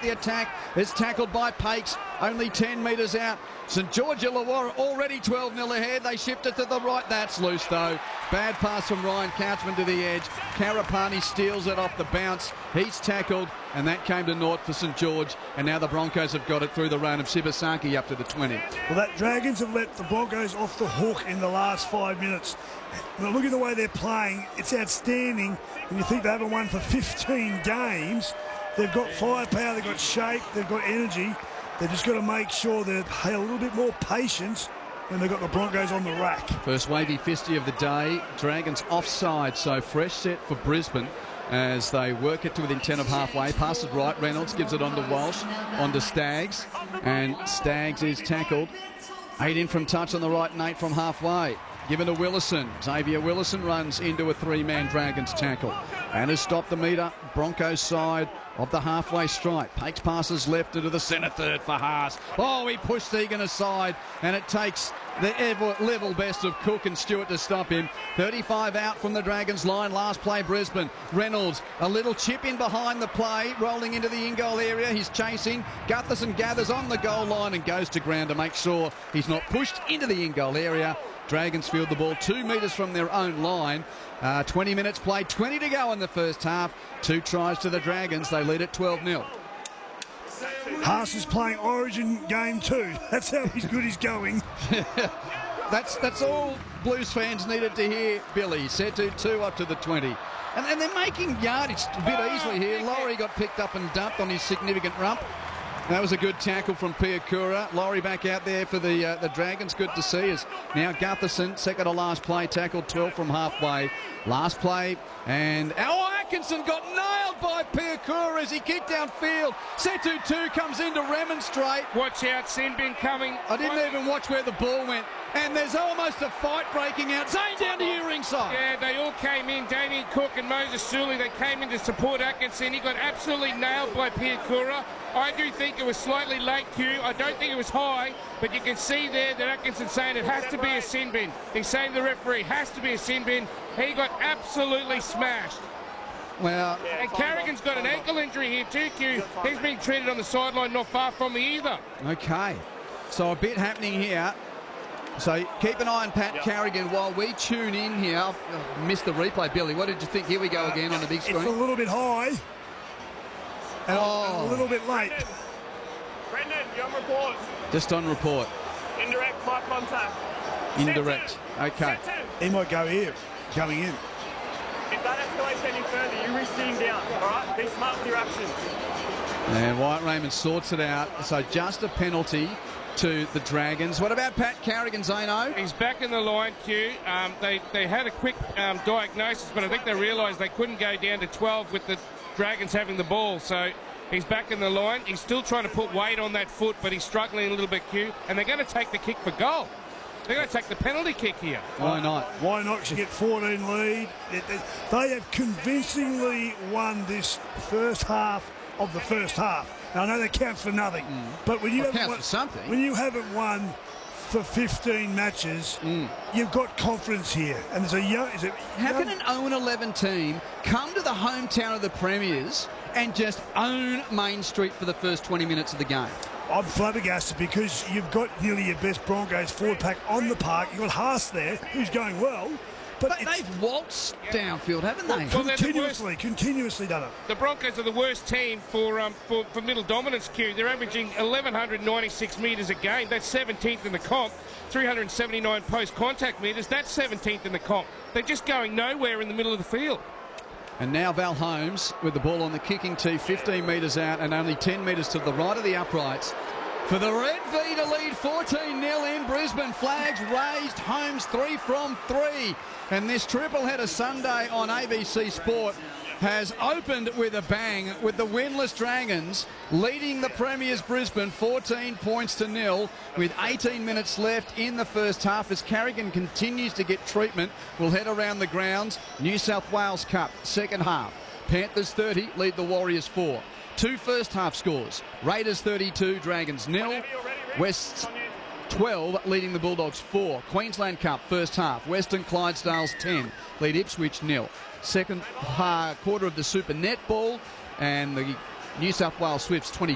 the attack. It's tackled by Pakes, only 10 metres out. St George Illawarra already 12-0 ahead. They shift it to the right. That's loose though. Bad pass from Ryan Couchman to the edge. Karapani steals it off the bounce. He's tackled, and that came to naught for St George. And now the Broncos have got it through the run of Shibasaki up to the 20. Well, that Dragons have let the Broncos off the hook in the last 5 minutes. Now, look at the way they're playing. It's outstanding. When you think they haven't won for 15 games, they've got firepower, they've got shape, they've got energy. They've just got to make sure they have a little bit more patience when they've got the Broncos on the rack. First wavy fisty of the day. Dragons offside, so fresh set for Brisbane as they work it to within 10 of halfway. Passes right. Reynolds gives it on to Walsh, on to Staggs, and Staggs is tackled. 8 in from touch on the right and 8 from halfway. Given to Willison. Xavier Willison runs into a 3-man Dragons tackle and has stopped the metre. Broncos side of the halfway stripe. Pakes passes left into the centre third for Haas. Oh, he pushed Egan aside, and it takes the level best of Cook and Stewart to stop him. 35 out from the Dragons line. Last play Brisbane. Reynolds, a little chip in behind the play, rolling into the in-goal area. He's chasing. Gutherson gathers on the goal line and goes to ground to make sure he's not pushed into the in-goal area. Dragons field the ball 2 metres from their own line. 20 minutes played, 20 to go in the first half. 2 tries to the Dragons. They lead at 12-0. Haas is playing Origin game 2. That's how good he's going. That's all Blues fans needed to hear, Billy. Setu 2 up to the 20. And they're making yardage a bit easily here. Laurie got picked up and dumped on his significant rump. That was a good tackle from Piakura. Laurie back out there for the Dragons. Good to see us. Now Gutherson, second to last play, tackled 12 from halfway. Last play, and Atkinson got nailed by Piakura as he kicked downfield. Setu 2 comes in to remonstrate. Watch out, Sinbin coming. I didn't even watch where the ball went. And there's almost a fight breaking out. Zane down to you ringside. Yeah, they all came in. Damien Cook and Moses Suli, they came in to support Atkinson. He got absolutely nailed by Piakura. I do think it was slightly late, Q. I don't think it was high, but you can see there that Atkinson's saying it has to be a sin bin. He's saying to the referee, has to be a sin bin. He got absolutely smashed. Well, and Carrigan's got an ankle injury here too, Q. He's being treated on the sideline, not far from me either. Okay, so a bit happening here. So keep an eye on Pat Carrigan while we tune in here. I've missed the replay, Billy. What did you think? Here we go again on the big screen. It's a little bit high and a little bit late. Brendan, you're on report. Just on report. Indirect eye contact. Indirect. Okay. He might go here, coming in. If that escalates any further, you risk sitting down, all right? Be smart with your actions. And Wyatt Raymond sorts it out. So just a penalty to the Dragons. What about Pat Carrigan, Zano? He's back in the line, Q. They had a quick diagnosis, but I think they realised they couldn't go down to 12 with the Dragons having the ball. So he's back in the line. He's still trying to put weight on that foot, but he's struggling a little bit, Q. And they're going to take the kick for goal. They're going to take the penalty kick here. Why not? Why not? Because you get 14 lead. They have convincingly won this first half of the first half. Now, I know that counts for nothing, but when you haven't won for 15 matches, you've got confidence here. And there's How can an 0-11 team come to the hometown of the Premiers and just own Main Street for the first 20 minutes of the game? I'm flabbergasted because you've got nearly your best Broncos forward pack on the park. You've got Haas there, who's going well. But they've waltzed downfield, haven't they? Well, continuously done it. The Broncos are the worst team for middle dominance, Q. They're averaging 1,196 metres a game. That's 17th in the comp. 379 post-contact metres. That's 17th in the comp. They're just going nowhere in the middle of the field. And now Val Holmes with the ball on the kicking tee, 15 metres out and only 10 metres to the right of the uprights. For the Red V to lead 14-0 in Brisbane. Flags raised. Holmes 3 from 3. And this triple-header Sunday on ABC Sport has opened with a bang, with the winless Dragons leading the Premiers Brisbane 14 points to 0 with 18 minutes left in the first half as Carrigan continues to get treatment. We'll head around the grounds. New South Wales Cup, second half. Panthers 30, lead the Warriors 4. 2 first half scores. Raiders 32, Dragons 0. West 12, leading the Bulldogs 4. Queensland Cup, first half. Western Clydesdales 10, lead Ipswich 0. Second quarter of the Super Netball, and the New South Wales Swifts 22